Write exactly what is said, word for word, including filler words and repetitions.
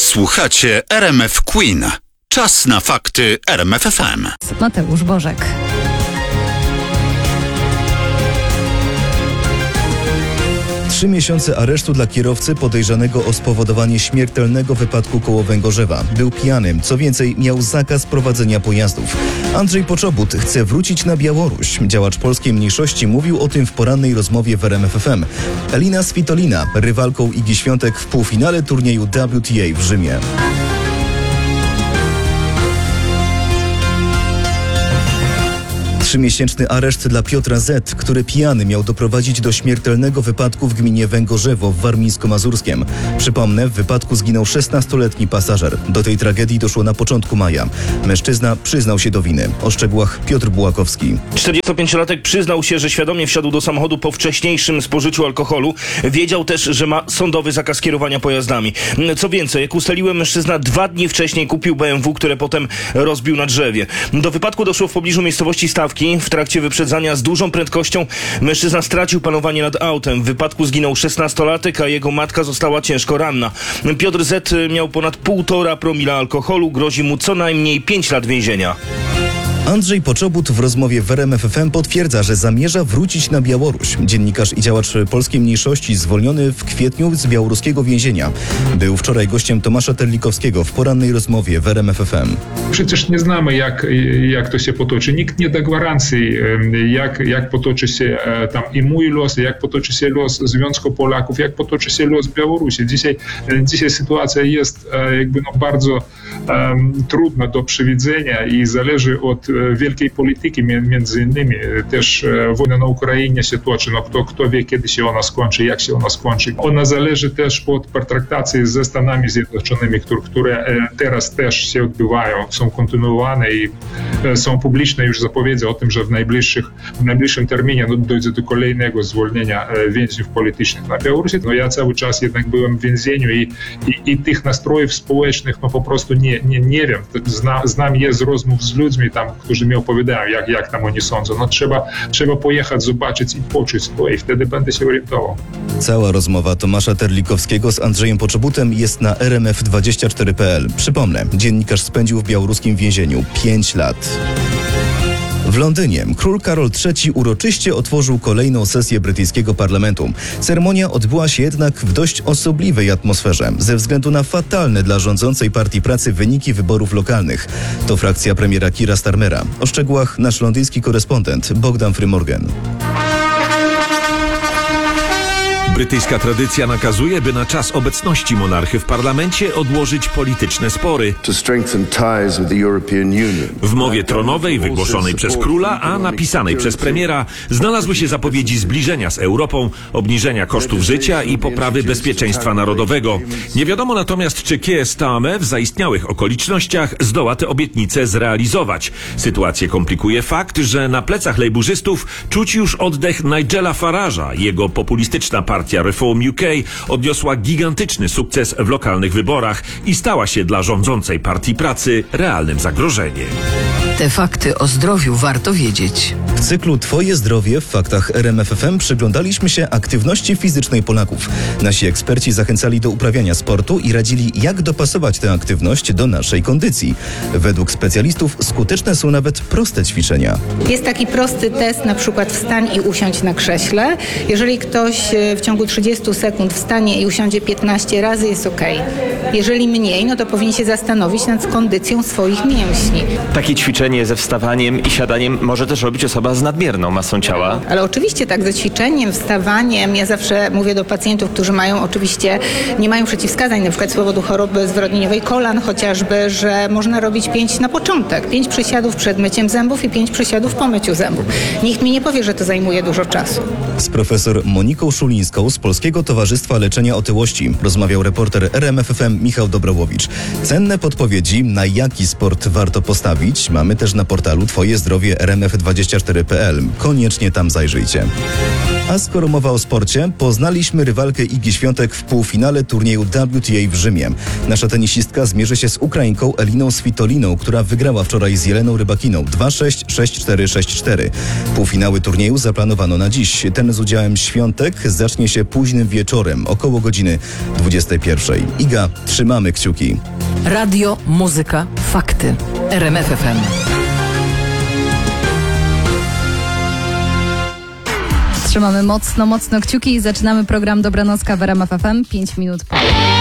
Słuchacie R M F Queen. Czas na fakty R M F F M. Mateusz Bożek. Trzy miesiące aresztu dla kierowcy podejrzanego o spowodowanie śmiertelnego wypadku koło Węgorzewa. Był pijany, co więcej miał zakaz prowadzenia pojazdów. Andrzej Poczobut chce wrócić na Białoruś. Działacz polskiej mniejszości mówił o tym w porannej rozmowie w R M F F M. Elina Svitolina, rywalką Igi Świątek w półfinale turnieju W T A w Rzymie. Trzymiesięczny areszt dla Piotra Z., który pijany miał doprowadzić do śmiertelnego wypadku w gminie Węgorzewo w Warmińsko-Mazurskiem. Przypomnę, w wypadku zginął szesnastoletni pasażer. Do tej tragedii doszło na początku maja. Mężczyzna przyznał się do winy. O szczegółach Piotr Bułakowski. czterdziestopięciolatek przyznał się, że świadomie wsiadł do samochodu po wcześniejszym spożyciu alkoholu. Wiedział też, że ma sądowy zakaz kierowania pojazdami. Co więcej, jak ustaliłem, mężczyzna dwa dni wcześniej kupił B M W, które potem rozbił na drzewie. Do wypadku doszło w pobliżu miejscowości Stawki. W trakcie wyprzedzania z dużą prędkością mężczyzna stracił panowanie nad autem. W wypadku zginął szesnastolatek, a jego matka została ciężko ranna. Piotr Z. miał ponad półtora promila alkoholu. Grozi mu co najmniej pięć lat więzienia. Andrzej Poczobut w rozmowie w R M F F M potwierdza, że zamierza wrócić na Białoruś. Dziennikarz i działacz polskiej mniejszości zwolniony w kwietniu z białoruskiego więzienia. Był wczoraj gościem Tomasza Terlikowskiego w porannej rozmowie w R M F F M. Przecież nie znamy, jak, jak to się potoczy. Nikt nie da gwarancji, jak, jak potoczy się tam i mój los, jak potoczy się los Związku Polaków, jak potoczy się los Białorusi. Dzisiaj, dzisiaj sytuacja jest jakby no bardzo um, trudna do przewidzenia i zależy od wielkiej polityki, między innymi też wojna na Ukrainie się toczy, no kto, kto wie, kiedy się ona skończy, jak się ona skończy. Ona zależy też od pertraktacji ze Stanami Zjednoczonymi, które, które teraz też się odbywają, są kontynuowane i są publiczne już zapowiedzi o tym, że w, najbliższych, w najbliższym terminie no, dojdzie do kolejnego zwolnienia więźniów politycznych na Białorusi. No ja cały czas jednak byłem w więzieniu i, i, i tych nastrojów społecznych no po prostu nie, nie, nie wiem. Zna, znam je z rozmów z ludźmi tam, którzy mi opowiadają, jak, jak tam oni sądzą. No trzeba, trzeba pojechać, zobaczyć i poczuć to i wtedy będę się orientował. Cała rozmowa Tomasza Terlikowskiego z Andrzejem Poczobutem jest na R M F dwadzieścia cztery kropka p l. Przypomnę, dziennikarz spędził w białoruskim więzieniu pięć lat. W Londynie król Karol trzeci uroczyście otworzył kolejną sesję brytyjskiego parlamentu. Ceremonia odbyła się jednak w dość osobliwej atmosferze, ze względu na fatalne dla rządzącej Partii Pracy wyniki wyborów lokalnych. To frakcja premiera Keira Starmera. O szczegółach nasz londyński korespondent Bogdan Frymorgan. Brytyjska tradycja nakazuje, by na czas obecności monarchy w parlamencie odłożyć polityczne spory. W mowie tronowej wygłoszonej przez króla, a napisanej przez premiera znalazły się zapowiedzi zbliżenia z Europą, obniżenia kosztów życia i poprawy bezpieczeństwa narodowego. Nie wiadomo natomiast, czy Keir Starmer w zaistniałych okolicznościach zdoła te obietnice zrealizować. Sytuację komplikuje fakt, że na plecach lejburzystów czuć już oddech Nigela Farage'a. Jego populistyczna partia Reform U K odniosła gigantyczny sukces w lokalnych wyborach i stała się dla rządzącej Partii Pracy realnym zagrożeniem. Te fakty o zdrowiu warto wiedzieć. W cyklu Twoje zdrowie w faktach R M F F M przyglądaliśmy się aktywności fizycznej Polaków. Nasi eksperci zachęcali do uprawiania sportu i radzili, jak dopasować tę aktywność do naszej kondycji. Według specjalistów skuteczne są nawet proste ćwiczenia. Jest taki prosty test, na przykład wstań i usiądź na krześle. Jeżeli ktoś w ciągu trzydziestu sekund wstanie i usiądzie piętnaście razy, jest ok. Jeżeli mniej, no to powinien się zastanowić nad kondycją swoich mięśni. Takie ćwiczenie ze wstawaniem i siadaniem może też robić osoba z nadmierną masą ciała. Ale oczywiście tak, ze ćwiczeniem, wstawaniem, ja zawsze mówię do pacjentów, którzy mają oczywiście, nie mają przeciwwskazań, na przykład z powodu choroby zwyrodnieniowej kolan chociażby, że można robić pięć na początek. Pięć przysiadów przed myciem zębów i pięć przysiadów po myciu zębów. Nikt mi nie powie, że to zajmuje dużo czasu. Z profesor Moniką Szulińską z Polskiego Towarzystwa Leczenia Otyłości rozmawiał reporter R M F F M Michał Dobrołowicz. Cenne podpowiedzi, na jaki sport warto postawić, mamy też na portalu Twoje zdrowie R M F dwadzieścia cztery kropka p l. Koniecznie tam zajrzyjcie. A skoro mowa o sporcie, poznaliśmy rywalkę Igi Świątek w półfinale turnieju W T A w Rzymie. Nasza tenisistka zmierzy się z Ukrainką Eliną Svitoliną, która wygrała wczoraj z Jeleną Rybakiną dwa sześć, sześć cztery, sześć cztery. Półfinały turnieju zaplanowano na dziś. Ten z udziałem Świątek zacznie się późnym wieczorem, około godziny dwudziestej pierwszej. Iga, trzymamy kciuki. Radio, muzyka, fakty. R M F F M. Trzymamy mocno, mocno kciuki i zaczynamy program Dobranocka w R M F F M. pięć minut po.